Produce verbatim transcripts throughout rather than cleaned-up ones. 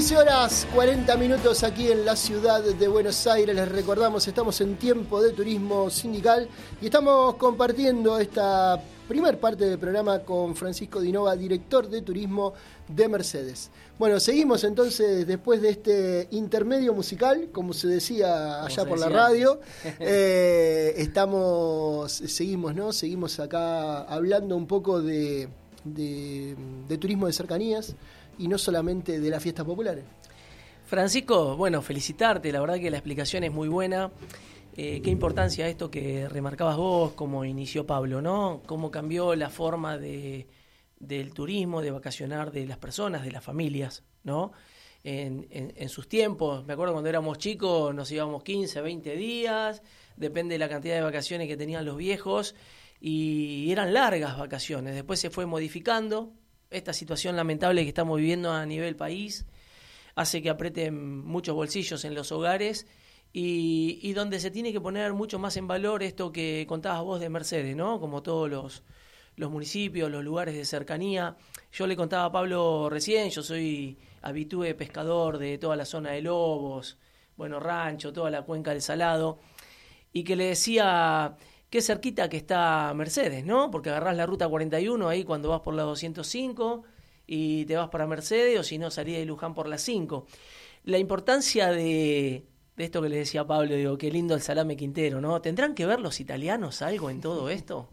quince horas cuarenta minutos aquí en la ciudad de Buenos Aires. Les recordamos, estamos en tiempo de turismo sindical y estamos compartiendo esta primer parte del programa con Francisco Dinova, director de turismo de Mercedes. Bueno, seguimos entonces después de este intermedio musical, como se decía allá por la radio. eh, estamos, seguimos, ¿no? Seguimos acá hablando un poco de, de, de turismo de cercanías y no solamente de las fiestas populares. Francisco, bueno, felicitarte, la verdad que la explicación es muy buena. Eh, qué importancia esto que remarcabas vos, cómo inició Pablo, ¿no? Cómo cambió la forma de, del turismo, de vacacionar de las personas, de las familias, ¿no? En, en, en sus tiempos, me acuerdo cuando éramos chicos, nos íbamos quince, veinte días, depende de la cantidad de vacaciones que tenían los viejos, y eran largas vacaciones. Después se fue modificando. Esta situación lamentable que estamos viviendo a nivel país hace que aprieten muchos bolsillos en los hogares y, y donde se tiene que poner mucho más en valor esto que contabas vos de Mercedes, ¿no? Como todos los, los municipios, los lugares de cercanía. Yo le contaba a Pablo recién, yo soy habitué pescador de toda la zona de Lobos, bueno, Rancho, toda la cuenca del Salado, y que le decía qué cerquita que está Mercedes, ¿no? Porque agarrás la ruta cuarenta y uno ahí cuando vas por la doscientos cinco y te vas para Mercedes, o si no, salís de Luján por la cinco. La importancia de, de esto que le decía a Pablo, digo, qué lindo el salame Quintero, ¿no? ¿Tendrán que ver los italianos algo en todo esto?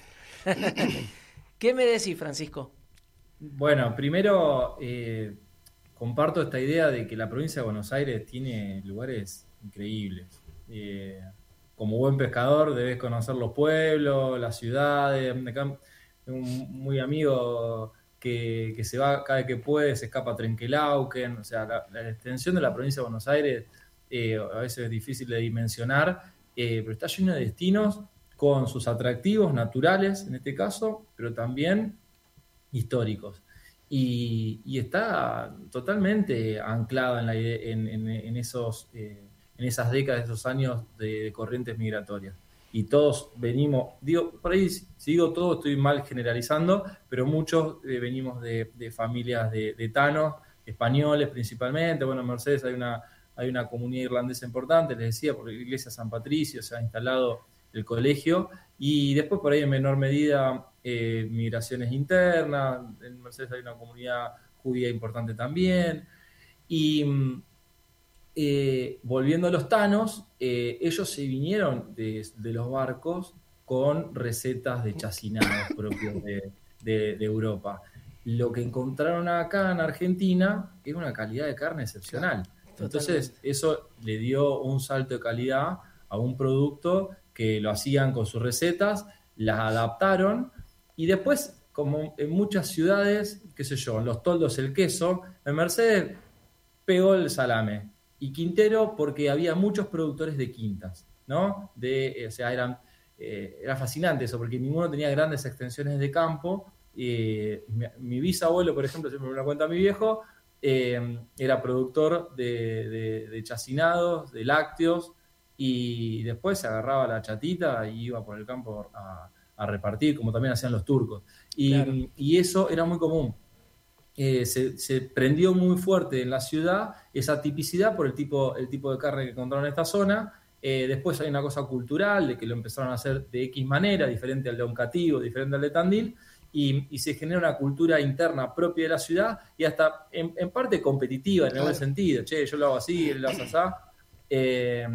¿Qué me decís, Francisco? Bueno, primero eh, comparto esta idea de que la provincia de Buenos Aires tiene lugares increíbles. Eh, Como buen pescador debes conocer los pueblos, las ciudades. Acá un muy amigo que, que se va cada vez que puede, se escapa a Trenquelauquen. O sea, la, la extensión de la provincia de Buenos Aires eh, a veces es difícil de dimensionar, eh, pero está lleno de destinos con sus atractivos naturales, en este caso, pero también históricos. Y, y está totalmente anclado en, la, en, en, en esos... Eh, en esas décadas, esos años de, de corrientes migratorias. Y todos venimos, digo, por ahí si digo todo estoy mal generalizando, pero muchos eh, venimos de, de familias de, de tanos, españoles principalmente. Bueno, en Mercedes hay una, hay una comunidad irlandesa importante, les decía, por la iglesia San Patricio se ha instalado el colegio, y después por ahí en menor medida eh, migraciones internas. En Mercedes hay una comunidad judía importante también. Y Eh, volviendo a los tanos, eh, ellos se vinieron de, de los barcos con recetas de chacinados propios de, de, de Europa. Lo que encontraron acá en Argentina era una calidad de carne excepcional. Entonces eso le dio un salto de calidad a un producto que lo hacían con sus recetas, las adaptaron, y después, como en muchas ciudades, qué sé yo, en Los Toldos el queso, en Mercedes pegó el salame. Y Quintero porque había muchos productores de quintas, ¿no? De, o sea, eran, eh, era fascinante eso, porque ninguno tenía grandes extensiones de campo. Eh, mi, mi bisabuelo, por ejemplo, siempre me lo cuenta mi viejo, eh, era productor de, de, de chacinados, de lácteos, y después se agarraba la chatita y iba por el campo a, a repartir, como también hacían los turcos. Y, claro. y eso era muy común. Eh, se, se prendió muy fuerte en la ciudad esa tipicidad por el tipo, el tipo de carne que encontraron en esta zona. Eh, después hay una cosa cultural de que lo empezaron a hacer de X manera, diferente al de Oncativo, diferente al de Tandil, y, y se genera una cultura interna propia de la ciudad y hasta en, en parte competitiva en el buen sentido. Che, yo lo hago así, él lo hace así. Eh,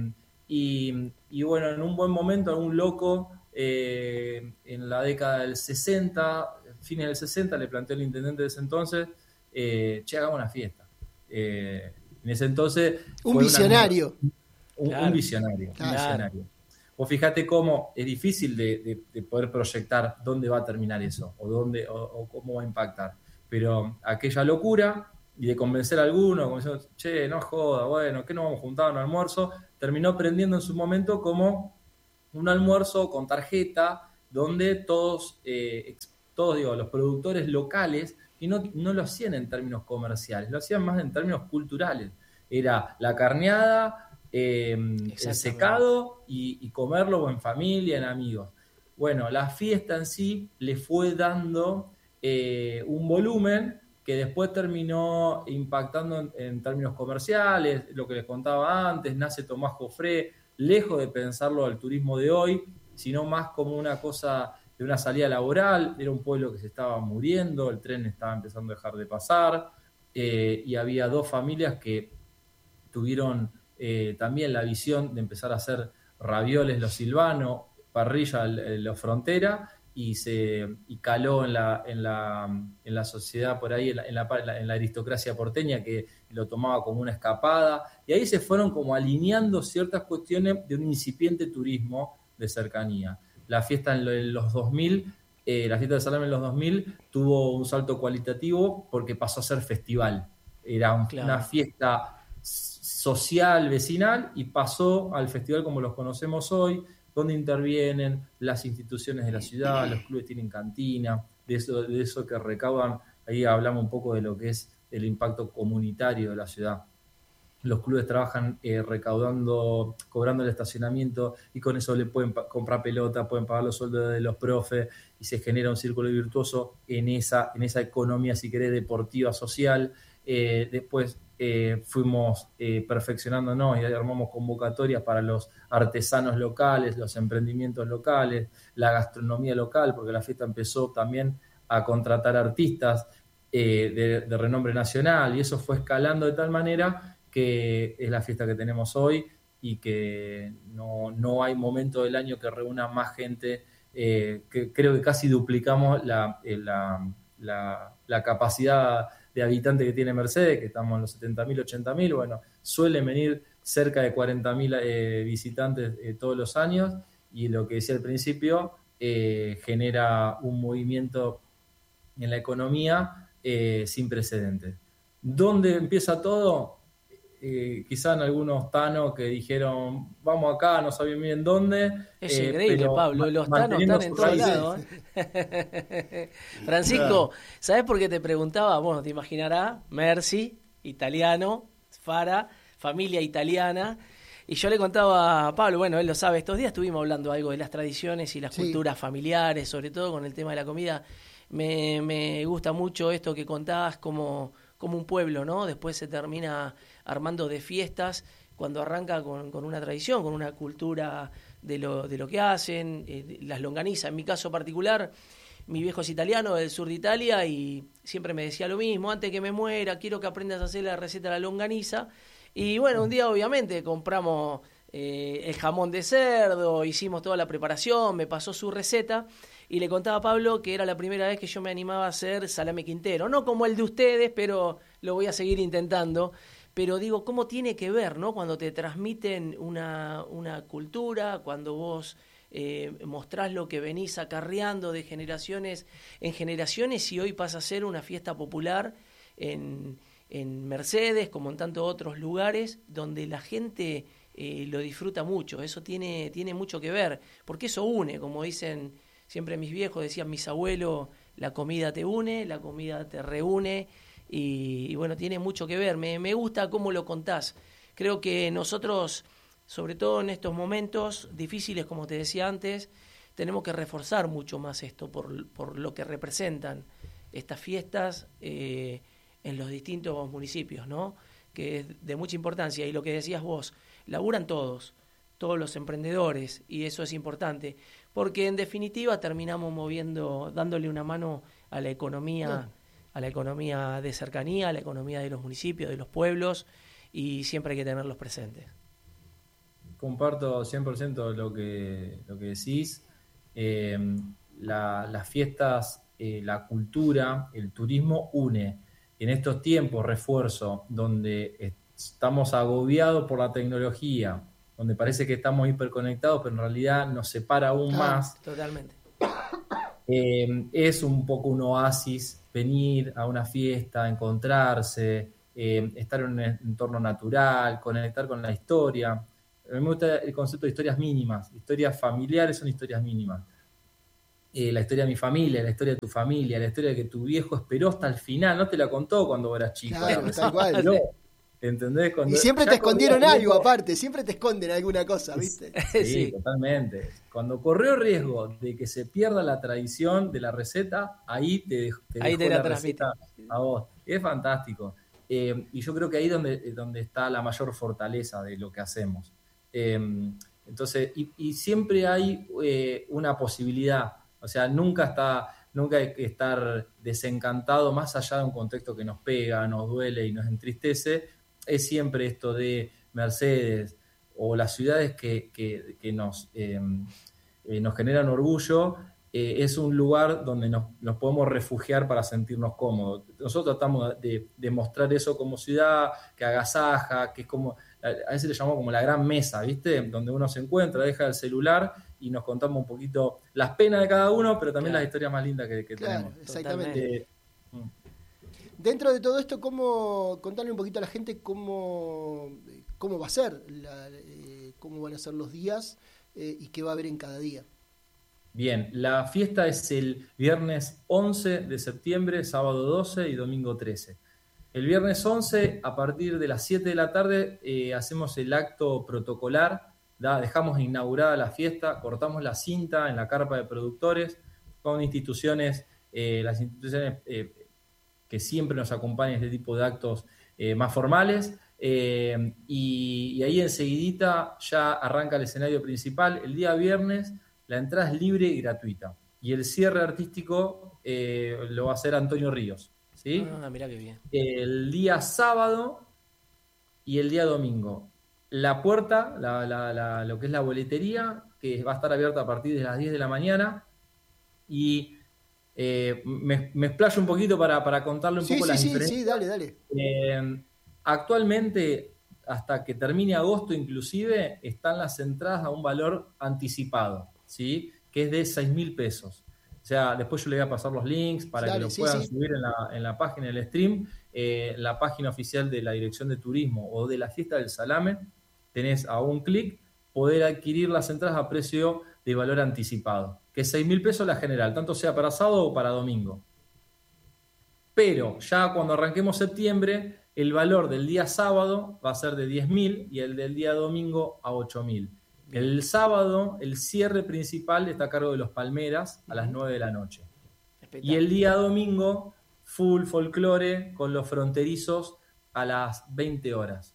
y, y bueno, en un buen momento, un loco eh, en la década del sesenta, fines del sesenta, le planteó el intendente de ese entonces, eh, che, hagamos una fiesta. Eh, en ese entonces... Un visionario. Una, un, claro. un visionario. Claro. Un visionario. Vos fijate cómo es difícil de, de, de poder proyectar dónde va a terminar eso, o, dónde, o, o cómo va a impactar. Pero aquella locura, y de convencer a alguno, como diciendo, che, no joda, bueno, ¿qué nos vamos a juntar a un almuerzo? Terminó prendiendo en su momento como un almuerzo con tarjeta, donde todos... Eh, todos digo, los productores locales, y no, no lo hacían en términos comerciales, lo hacían más en términos culturales. Era la carneada, eh, el secado y, y comerlo en familia, en amigos. Bueno, la fiesta en sí le fue dando eh, un volumen que después terminó impactando en, en términos comerciales, lo que les contaba antes, nace Tomás Jofré, lejos de pensarlo al turismo de hoy, sino más como una cosa de una salida laboral. Era un pueblo que se estaba muriendo, el tren estaba empezando a dejar de pasar, eh, y había dos familias que tuvieron eh, también la visión de empezar a hacer ravioles los Silvano, parrilla los Frontera, y se y caló en la en la en la sociedad por ahí, en la, en la, en la aristocracia porteña, que lo tomaba como una escapada, y ahí se fueron como alineando ciertas cuestiones de un incipiente turismo de cercanía. La fiesta en los dos mil, eh, la fiesta de Salame en los dos mil tuvo un salto cualitativo porque pasó a ser festival. Era un, claro. una fiesta social, vecinal, y pasó al festival como los conocemos hoy, donde intervienen las instituciones de la ciudad, los clubes tienen cantina, de eso, de eso que recaudan. Ahí hablamos un poco de lo que es el impacto comunitario de la ciudad. Los clubes trabajan eh, recaudando, cobrando el estacionamiento, y con eso le pueden pa- comprar pelota, pueden pagar los sueldos de los profes, y se genera un círculo virtuoso en esa, en esa economía, si querés, deportiva, social. Eh, después eh, fuimos eh, perfeccionándonos y armamos convocatorias para los artesanos locales, los emprendimientos locales, la gastronomía local, porque la fiesta empezó también a contratar artistas eh, de, de renombre nacional, y eso fue escalando de tal manera que es la fiesta que tenemos hoy, y que no, no hay momento del año que reúna más gente, eh, que creo que casi duplicamos la, eh, la, la, la capacidad de habitante que tiene Mercedes, que estamos en los setenta mil, ochenta mil. Bueno, suelen venir cerca de cuarenta mil eh, visitantes eh, todos los años, y lo que decía al principio, eh, genera un movimiento en la economía eh, sin precedentes. ¿Dónde empieza todo? Eh, quizá en algunos tanos que dijeron vamos acá, no sabían bien dónde. Es eh, increíble, pero Pablo, los tanos están en todos lados. ¿eh? Francisco, claro. ¿Sabés por qué te preguntaba? Bueno, te imaginarás, Mercy, italiano, Fara, familia italiana. Y yo le contaba a Pablo, bueno, él lo sabe, estos días estuvimos hablando algo de las tradiciones y las sí. culturas familiares, sobre todo con el tema de la comida. Me, me gusta mucho esto que contabas, como, como un pueblo, ¿no? Después se termina armando de fiestas, cuando arranca con, con una tradición, con una cultura de lo, de lo que hacen, eh, las longanizas. En mi caso particular, mi viejo es italiano, del sur de Italia, y siempre me decía lo mismo: antes que me muera, quiero que aprendas a hacer la receta de la longaniza. Y bueno, un día obviamente compramos eh, el jamón de cerdo, hicimos toda la preparación, me pasó su receta, y le contaba a Pablo que era la primera vez que yo me animaba a hacer salame quintero. No como el de ustedes, pero lo voy a seguir intentando. Pero digo, ¿cómo tiene que ver, ¿no? Cuando te transmiten una, una cultura, cuando vos eh, mostrás lo que venís acarreando de generaciones en generaciones, y hoy pasa a ser una fiesta popular en, en Mercedes, como en tantos otros lugares, donde la gente eh, lo disfruta mucho. Eso tiene, tiene mucho que ver, porque eso une, como dicen siempre mis viejos, decían mis abuelos, la comida te une, la comida te reúne. Y, y bueno, tiene mucho que ver. Me, me gusta cómo lo contás. Creo que nosotros, sobre todo en estos momentos difíciles, como te decía antes, tenemos que reforzar mucho más esto por, por lo que representan estas fiestas eh, en los distintos municipios, ¿no? Que es de mucha importancia. Y lo que decías vos, laburan todos, todos los emprendedores, y eso es importante, porque en definitiva terminamos moviendo, dándole una mano a la economía. Sí. a la economía de cercanía, a la economía de los municipios, de los pueblos, y siempre hay que tenerlos presentes. Comparto cien por ciento lo que, lo que decís. Eh, la, las fiestas, eh, la cultura, el turismo une. En estos tiempos, refuerzo, donde estamos agobiados por la tecnología, donde parece que estamos hiperconectados, pero en realidad nos separa aún ah, más. Totalmente. Eh, es un poco un oasis venir a una fiesta, encontrarse, eh, estar en un entorno natural, conectar con la historia. A mí me gusta el concepto de historias mínimas. Historias familiares son historias mínimas. Eh, la historia de mi familia, la historia de tu familia, la historia de que tu viejo esperó hasta el final, no te la contó cuando eras chico. Claro, tal cual. Esperó, ¿Entendés? Cuando y siempre te escondieron riesgo, algo aparte, siempre te esconden alguna cosa, ¿viste? Sí, Sí. totalmente. Cuando corrió riesgo de que se pierda la tradición de la receta, ahí te, dej- te Ahí dejó te la la transmite. receta a vos. Es fantástico. Eh, y yo creo que ahí es donde, donde está la mayor fortaleza de lo que hacemos. Eh, entonces, y, y siempre hay eh, una posibilidad. O sea, nunca está, nunca hay que estar desencantado, más allá de un contexto que nos pega, nos duele y nos entristece. Es siempre esto de Mercedes o las ciudades que, que, que nos, eh, eh, nos generan orgullo, eh, es un lugar donde nos, nos podemos refugiar para sentirnos cómodos. Nosotros tratamos de, de mostrar eso como ciudad, que agasaja, que es como, a veces le llamamos como la gran mesa, ¿viste? Donde uno se encuentra, deja el celular y nos contamos un poquito las penas de cada uno, pero también Claro. las historias más lindas que, que Claro, tenemos. exactamente. Eh, Dentro de todo esto, ¿cómo contarle un poquito a la gente cómo, cómo va a ser, la, eh, cómo van a ser los días eh, y qué va a haber en cada día? Bien, la fiesta es el viernes once de septiembre, sábado doce y domingo trece. El viernes once, a partir de las siete de la tarde, eh, hacemos el acto protocolar, ¿da? Dejamos inaugurada la fiesta, cortamos la cinta en la carpa de productores con instituciones, eh, las instituciones eh, que siempre nos acompañan en este tipo de actos eh, más formales, eh, y, y ahí enseguidita ya arranca el escenario principal. El día viernes la entrada es libre y gratuita, y el cierre artístico eh, lo va a hacer Antonio Ríos, ¿sí? Ah, mirá qué bien. El día sábado y el día domingo, la puerta, la, la, la, lo que es la boletería, que va a estar abierta a partir de las diez de la mañana, y eh, me, me explayo un poquito para, para contarle un Sí, poco sí, las sí, diferencias. sí, dale, dale. Eh, actualmente, hasta que termine agosto inclusive, están las entradas a un valor anticipado, ¿sí? Que es de seis mil pesos. O sea, después yo le voy a pasar los links para Dale, que lo sí, puedan sí. subir en la, en la página del stream, eh, la página oficial de la Dirección de Turismo o de la Fiesta del Salame. Tenés a un clic poder adquirir las entradas a precio de valor anticipado, que es seis mil pesos la general, tanto sea para sábado o para domingo. Pero ya cuando arranquemos septiembre, el valor del día sábado va a ser de diez mil y el del día domingo a ocho mil. El sábado, el cierre principal está a cargo de los Palmeras a las nueve de la noche. Y el día domingo, full folclore con los fronterizos a las veinte horas.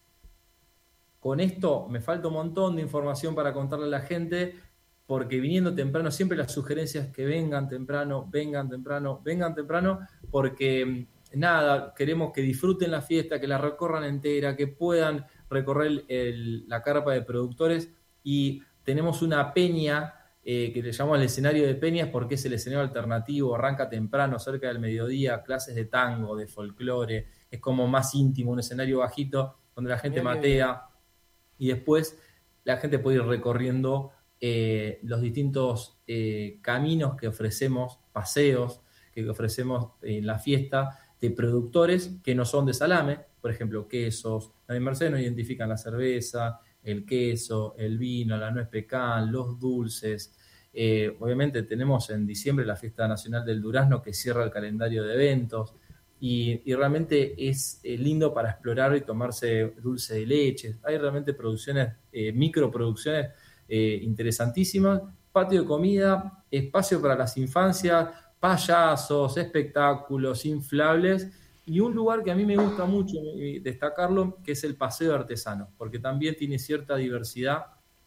Con esto me falta un montón de información para contarle a la gente, porque viniendo temprano, siempre las sugerencias es que vengan temprano, vengan temprano, vengan temprano, porque nada, queremos que disfruten la fiesta, que la recorran entera, que puedan recorrer el, la carpa de productores, y tenemos una peña eh, que le llamamos el escenario de peñas porque es el escenario alternativo, arranca temprano, cerca del mediodía, clases de tango, de folclore, es como más íntimo, un escenario bajito donde la gente matea, y después la gente puede ir recorriendo eh, los distintos eh, caminos que ofrecemos, paseos que ofrecemos en la fiesta, de productores que no son de salame, por ejemplo, quesos. En Mercedes nos identifican la cerveza, el queso, el vino, la nuez pecan, los dulces. Eh, obviamente tenemos en diciembre la Fiesta Nacional del Durazno, que cierra el calendario de eventos, y, y realmente es eh, lindo para explorar y tomarse dulce de leche. Hay realmente producciones, eh, microproducciones eh, interesantísimas, patio de comida, espacio para las infancias, payasos, espectáculos, inflables, y un lugar que a mí me gusta mucho destacarlo, que es el Paseo Artesano, porque también tiene cierta diversidad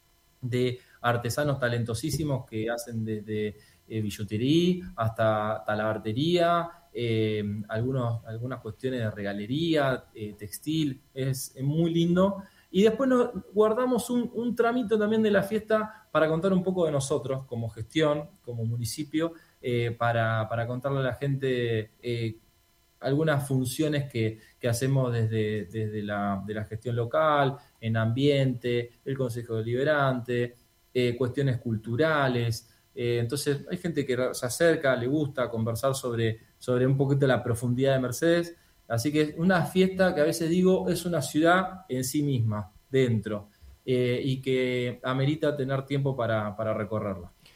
de artesanos talentosísimos que hacen desde eh, billutería hasta talabartería, eh, algunos, algunas cuestiones de regalería, eh, textil, es, es muy lindo. Y después nos guardamos un, un tramito también de la fiesta para contar un poco de nosotros como gestión, como municipio, eh, para, para contarle a la gente eh, algunas funciones que, que hacemos desde, desde la, de la gestión local, en ambiente, el Consejo Deliberante, eh, cuestiones culturales. Eh, entonces hay gente que se acerca, le gusta conversar sobre, sobre un poquito la profundidad de Mercedes. Así que es una fiesta que a veces digo es una ciudad en sí misma, dentro, eh, y que amerita tener tiempo para, para recorrerla.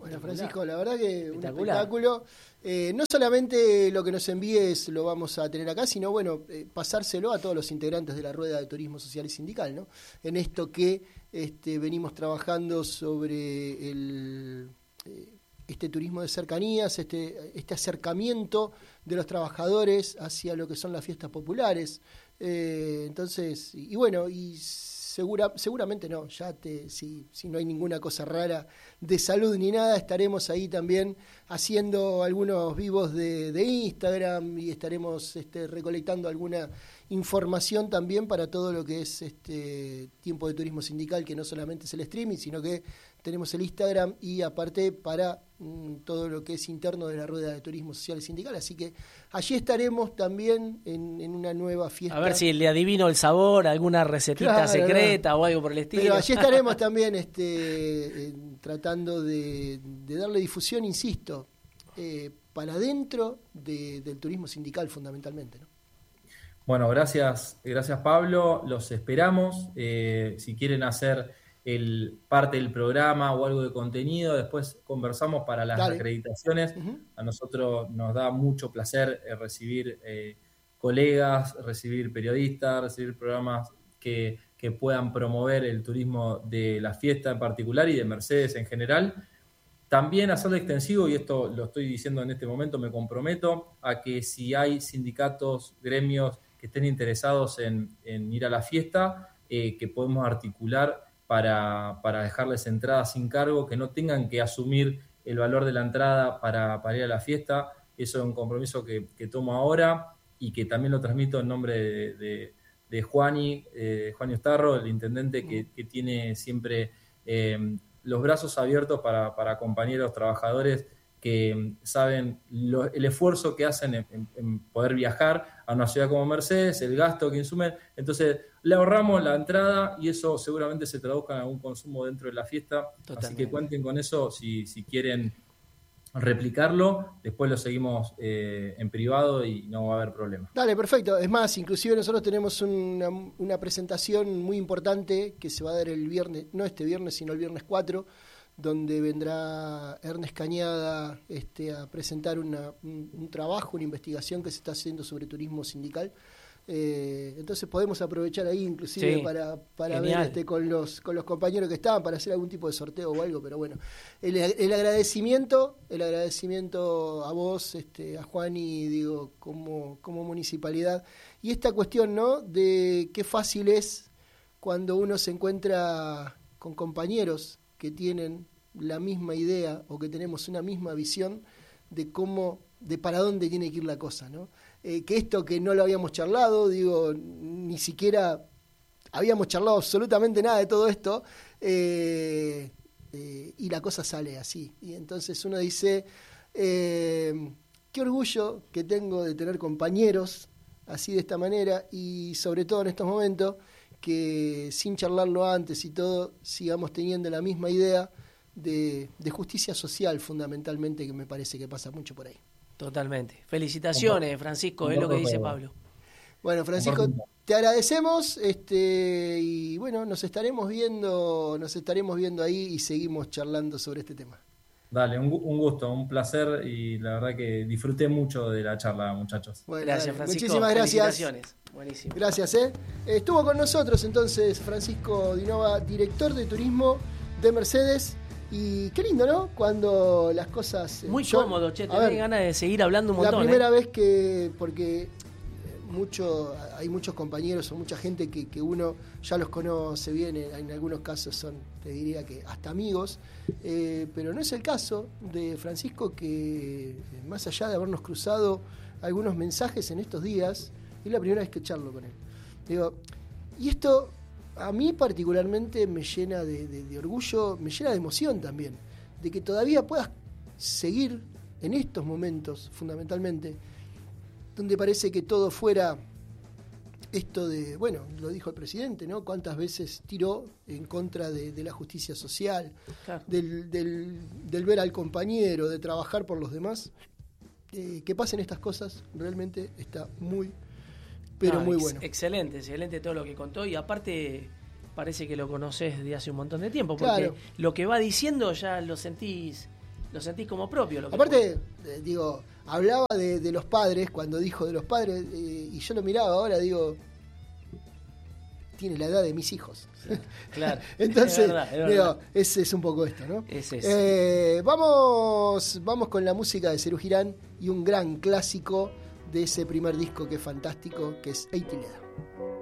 Bueno, Francisco, la verdad que un espectáculo. Eh, no solamente lo que nos envíes lo vamos a tener acá, sino, bueno, eh, pasárselo a todos los integrantes de la Rueda de Turismo Social y Sindical, ¿no? En esto que este, venimos trabajando sobre el... Eh, este turismo de cercanías, este, este acercamiento de los trabajadores hacia lo que son las fiestas populares. Eh, entonces, y, y bueno, y segura, seguramente no, ya te, si, si no hay ninguna cosa rara de salud ni nada, estaremos ahí también haciendo algunos vivos de, de Instagram y estaremos este, recolectando alguna información también para todo lo que es este tiempo de turismo sindical, que no solamente es el streaming, sino que tenemos el Instagram y aparte para mm, todo lo que es interno de la Rueda de Turismo Social y Sindical. Así que allí estaremos también en, en una nueva fiesta. A ver si le adivino el sabor, alguna recetita claro, secreta no. o algo por el estilo. Pero allí estaremos también este, eh, tratando de, de darle difusión, insisto, eh, para dentro de, del turismo sindical fundamentalmente, ¿no? Bueno, gracias, gracias Pablo, los esperamos. Eh, si quieren hacer el parte del programa o algo de contenido, después conversamos para las Dale. acreditaciones. Uh-huh. A nosotros nos da mucho placer eh, recibir eh, colegas, recibir periodistas, recibir programas que, que puedan promover el turismo de la fiesta en particular y de Mercedes en general. También hacerlo extensivo, y esto lo estoy diciendo en este momento, me comprometo a que si hay sindicatos, gremios que estén interesados en, en ir a la fiesta, eh, que podemos articular para, para dejarles entradas sin cargo, que no tengan que asumir el valor de la entrada para, para ir a la fiesta. Eso es un compromiso que, que tomo ahora y que también lo transmito en nombre de, de, de Juani, eh, Juani Ostarro, el intendente que, que tiene siempre eh, los brazos abiertos para, para compañeros trabajadores que saben lo, el esfuerzo que hacen en, en, en poder viajar a una ciudad como Mercedes, el gasto que insumen. Entonces, le ahorramos la entrada y eso seguramente se traduzca en algún consumo dentro de la fiesta. Totalmente. Así que cuenten con eso si, si quieren replicarlo. Después lo seguimos eh, en privado y no va a haber problema. Dale, perfecto. Es más, inclusive nosotros tenemos una, una presentación muy importante que se va a dar el viernes, no este viernes, sino el viernes cuatro, donde vendrá Ernest Cañada este, a presentar una, un, un trabajo, una investigación que se está haciendo sobre turismo sindical. Eh, entonces podemos aprovechar ahí inclusive sí, para, para ver este, con los con los compañeros que estaban para hacer algún tipo de sorteo o algo, pero bueno, el, el agradecimiento, el agradecimiento a vos, este, a Juan y digo, como, como municipalidad, y esta cuestión, ¿no?, de qué fácil es cuando uno se encuentra con compañeros que tienen la misma idea o que tenemos una misma visión de cómo, de para dónde tiene que ir la cosa, ¿no? Eh, que esto que no lo habíamos charlado, digo, ni siquiera habíamos charlado absolutamente nada de todo esto, eh, eh, y la cosa sale así. Y entonces uno dice, eh, qué orgullo que tengo de tener compañeros así de esta manera, y sobre todo en estos momentos, que sin charlarlo antes y todo, sigamos teniendo la misma idea de, de justicia social fundamentalmente, que me parece que pasa mucho por ahí. Totalmente. Felicitaciones, Francisco, es lo que dice Pablo. Bueno, Francisco, te agradecemos, este, y bueno, nos estaremos viendo, nos estaremos viendo ahí y seguimos charlando sobre este tema. Dale, un, un gusto, un placer, y la verdad que disfruté mucho de la charla, muchachos. Bueno, gracias, Francisco. Muchísimas gracias. Buenísimo. Gracias, ¿eh? Estuvo con nosotros entonces Francisco Dinova, director de turismo de Mercedes. Y qué lindo, ¿no? Cuando las cosas... Muy yo, cómodo, che, tenés ganas de seguir hablando un montón. La primera ¿eh? vez que... porque mucho hay muchos compañeros o mucha gente que, que uno ya los conoce bien, en, en algunos casos son, te diría que hasta amigos, eh, pero no es el caso de Francisco, que más allá de habernos cruzado algunos mensajes en estos días, es la primera vez que charlo con él. Digo, y esto... a mí particularmente me llena de, de, de orgullo, me llena de emoción también, de que todavía puedas seguir en estos momentos, fundamentalmente, donde parece que todo fuera esto de, bueno, lo dijo el presidente, ¿no? Cuántas veces tiró en contra de, de la justicia social, claro. del, del, del ver al compañero, de trabajar por los demás. Eh, que pasen estas cosas realmente está muy... pero no, muy bueno. Ex- excelente, excelente todo lo que contó, y aparte parece que lo conocés de hace un montón de tiempo, porque claro. lo que va diciendo ya lo sentís lo sentís como propio. Lo que Aparte, eh, digo, hablaba de, de los padres, cuando dijo de los padres, eh, y yo lo miraba ahora, digo, tiene la edad de mis hijos. Claro. Entonces, es verdad, es, digo, es, es un poco esto, ¿no? Es eso. Eh, vamos, vamos con la música de Serú Girán y un gran clásico de ese primer disco que es fantástico, que es Eitileda.